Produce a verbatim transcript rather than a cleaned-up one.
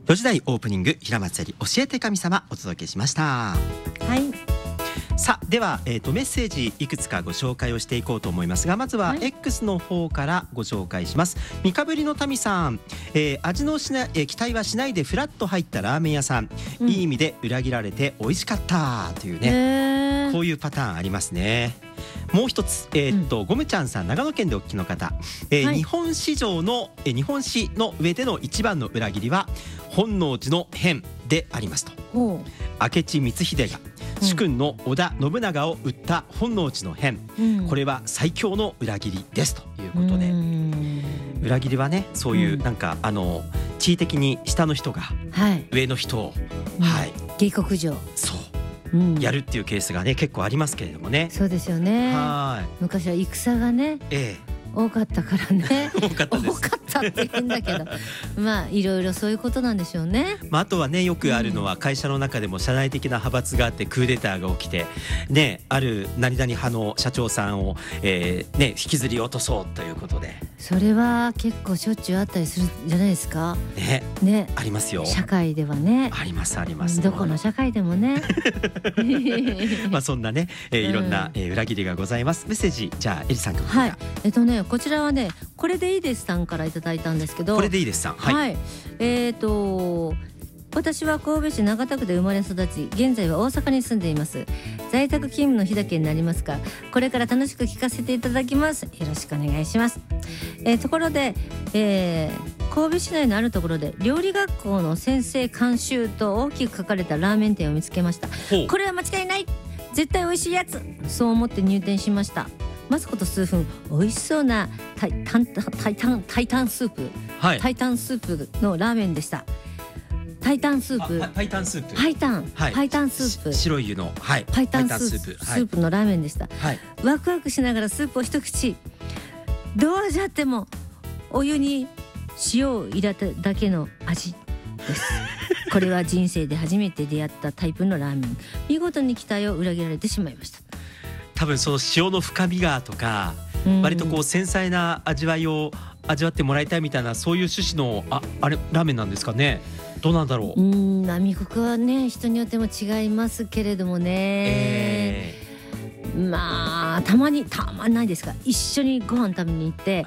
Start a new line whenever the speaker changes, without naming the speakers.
よじ台オープニング平松より教えて神様お届けしました。
はい。
さあでは、えー、とメッセージいくつかご紹介をしていこうと思いますが、まずは X の方からご紹介します。三日ぶりの民さん、えー、味のしな、えー、期待はしないでフラッと入ったラーメン屋さん、うん、いい意味で裏切られて美味しかったというね、こういうパターンありますね。もう一つ、えーっとうん、ゴムちゃんさん、長野県でお聞きの方、えーはい、日本史上の、えー、日本史の上での一番の裏切りは本能寺の変でありますと。明智光秀が主君の織田信長を討った本能寺の変、うん、これは最強の裏切りですということで、裏切りはね、そういうなんか、うん、あの地位的に下の人が上の人を、
はいはい、下克上、
そう、うん、やるっていうケースがね結構ありますけれどもね。
そうですよね。
はい、
昔は戦がね、ええ、多かったからね
多かったです。
多かったって言うんだけどまあいろいろそういうことなんでしょうね。
まあ、あとはね、よくあるのは会社の中でも社内的な派閥があってクーデターが起きてね、ある何々派の社長さんを、えーね、引きずり落とそうということで、
それは結構しょっちゅうあったりするんじゃないですか
ね。
ね、
ありますよ、
社会ではね。
ありますあります、
どこの社会でもね
まあそんなね、えー、いろんな、えー、裏切りがございます。メッセージ、じゃあエリさんから。
はい、えっとねこちらはね、これでいいですさんからいただいたんですけど、
これでいいですさん、はい、
はい、えーと私は神戸市長田区で生まれ育ち、現在は大阪に住んでいます。在宅勤務の日だけになりますが、これから楽しく聞かせていただきます。よろしくお願いします。えー、ところで、えー、神戸市内のあるところで料理学校の先生監修と大きく書かれたラーメン店を見つけました。これは間違いない、絶対美味しいやつ、そう思って入店しました。待つこと数分、美味しそうなタイタンタイタンタイタンスープ、はい、タイタンスープのラーメンでした。タイタンスープ、
パイタンスープ、
パイタン、はい、パイタンスープ、
白い湯の、はい、
パイタンスープ、スープのラーメンでした。はい、ワクワクしながらスープを一口、どう味わってもお湯に塩を入れただけの味ですこれは人生で初めて出会ったタイプのラーメン、見事に期待を裏切られてしまいました。
多分その塩の深みがとか、割とこう繊細な味わいを味わってもらいたいみたいな、そういう趣旨の あ, あれラーメンなんですかね。どうなんだろう。
うーん、味濃はね人によっても違いますけれどもね、えー、まあたまにたまんないですか、一緒にご飯食べに行って、